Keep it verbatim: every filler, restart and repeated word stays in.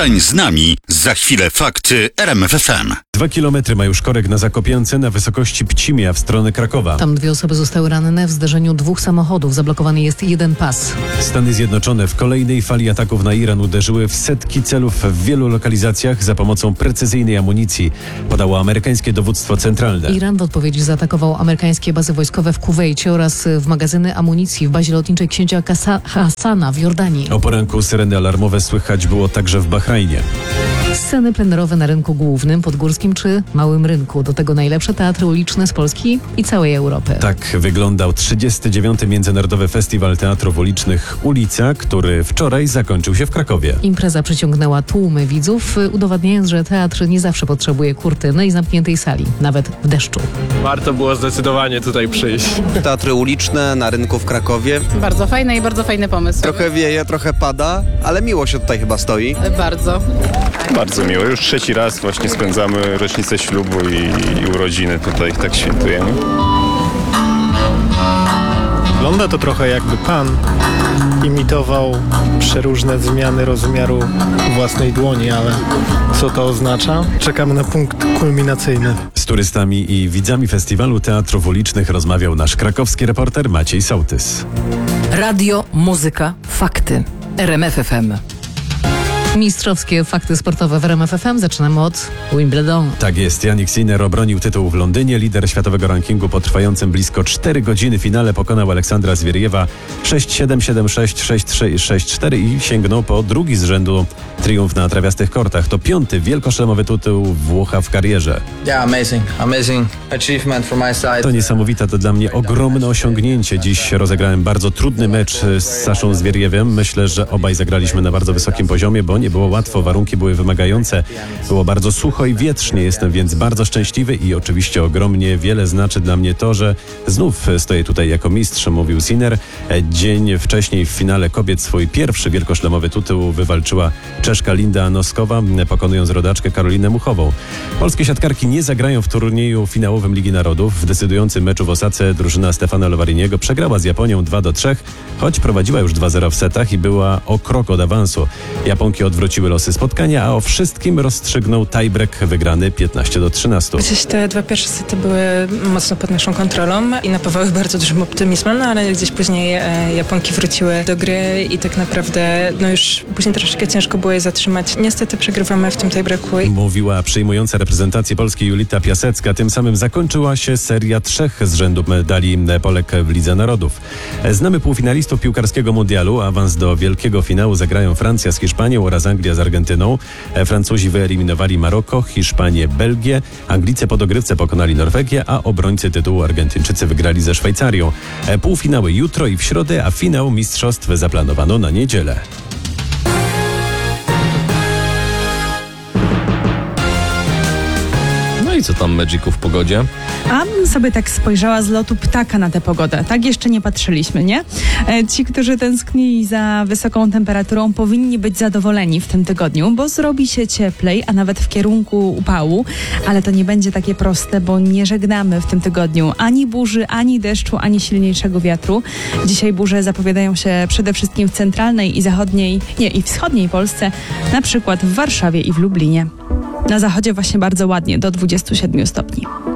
Zostań z nami. Za chwilę fakty R M F F M. Dwa kilometry ma już korek na Zakopiance na wysokości Pcimia w stronę Krakowa. Tam dwie osoby zostały ranne w zderzeniu dwóch samochodów. Zablokowany jest jeden pas. Stany Zjednoczone w kolejnej fali ataków na Iran uderzyły w setki celów w wielu lokalizacjach za pomocą precyzyjnej amunicji, podało amerykańskie dowództwo centralne. Iran w odpowiedzi zaatakował amerykańskie bazy wojskowe w Kuwejcie oraz w magazyny amunicji w bazie lotniczej księcia Kasa- Hassana w Jordanii. O poranku syreny alarmowe słychać było także w Bahrajnie. Sceny plenerowe na rynku głównym, podgórskim czy małym rynku. Do tego najlepsze teatry uliczne z Polski i całej Europy. Tak wyglądał trzydziesty dziewiąty Międzynarodowy Festiwal Teatrów Ulicznych Ulica, który wczoraj zakończył się w Krakowie. Impreza przyciągnęła tłumy widzów, udowadniając, że teatr nie zawsze potrzebuje kurtyny i zamkniętej sali, nawet w deszczu. Warto było zdecydowanie tutaj przyjść. Teatry uliczne na rynku w Krakowie. Bardzo fajny i bardzo fajny pomysł. Trochę wieje, trochę pada, ale miło się tutaj chyba stoi. Bardzo. Bardzo miło. Już trzeci raz właśnie spędzamy rocznicę ślubu i, i urodziny tutaj, tak świętujemy. Wygląda to trochę jakby pan imitował przeróżne zmiany rozmiaru własnej dłoni, ale co to oznacza? Czekamy na punkt kulminacyjny. Z turystami i widzami Festiwalu Teatrów Ulicznych rozmawiał nasz krakowski reporter Maciej Sołtys. Radio, muzyka, fakty. R M F F M. Mistrzowskie fakty sportowe w R M F F M. Zaczynamy od Wimbledon. Tak jest, Jannik Sinner obronił tytuł w Londynie. Lider światowego rankingu po trwającym blisko cztery godziny finale pokonał Aleksandra Zwieriewa sześć siedem, siedem sześć, sześć trzy i sześć cztery i sięgnął po drugi z rzędu triumf na trawiastych kortach. To piąty wielkoszlemowy tytuł Włocha w karierze. Yeah, amazing, amazing achievement from my side. To niesamowite, to dla mnie ogromne osiągnięcie. Dziś rozegrałem bardzo trudny mecz z Saszą Zwieriewem. Myślę, że obaj zagraliśmy na bardzo wysokim poziomie, bo nie było łatwo, warunki były wymagające. Było bardzo sucho i wietrznie, jestem więc bardzo szczęśliwy i oczywiście ogromnie wiele znaczy dla mnie to, że znów stoję tutaj jako mistrz, mówił Sinner. Dzień wcześniej w finale kobiet swój pierwszy wielkoszlemowy tytuł wywalczyła Czeszka Linda Noskowa, pokonując rodaczkę Karolinę Muchową. Polskie siatkarki nie zagrają w turnieju finałowym Ligi Narodów. W decydującym meczu w Osace drużyna Stefana Lovariniego przegrała z Japonią dwa do trzech, choć prowadziła już dwa zero w setach i była o krok od awansu. Japonki odwróciły losy spotkania, a o wszystkim rozstrzygnął tiebreak wygrany piętnaście do trzynastu. Gdzieś te dwa pierwsze sety były mocno pod naszą kontrolą i napawały bardzo dużym optymizmem, no ale gdzieś później e, Japonki wróciły do gry i tak naprawdę no już później troszeczkę ciężko było je zatrzymać. Niestety przegrywamy w tym tiebreaku. Mówiła przyjmująca reprezentację Polski Julita Piasecka. Tym samym zakończyła się seria trzech z rzędu medali Polek w Lidze Narodów. Znamy półfinalistów piłkarskiego mundialu. Awans do wielkiego finału zagrają Francja z Hiszpanią oraz Anglia z Argentyną. Francuzi wyeliminowali Maroko, Hiszpanię, Belgię. Anglicy po dogrywce pokonali Norwegię, a obrońcy tytułu Argentyńczycy wygrali ze Szwajcarią. Półfinały jutro i w środę, a finał mistrzostw zaplanowano na niedzielę. I co tam Magicu w pogodzie? A bym sobie tak spojrzała z lotu ptaka na tę pogodę. Tak jeszcze nie patrzyliśmy, nie? Ci, którzy tęsknili za wysoką temperaturą, powinni być zadowoleni w tym tygodniu, bo zrobi się cieplej, a nawet w kierunku upału, ale to nie będzie takie proste, bo nie żegnamy w tym tygodniu ani burzy, ani deszczu, ani silniejszego wiatru. Dzisiaj burze zapowiadają się przede wszystkim w centralnej i zachodniej, nie, i wschodniej Polsce, na przykład w Warszawie i w Lublinie. Na zachodzie właśnie bardzo ładnie, do dwudziestu siedmiu stopni.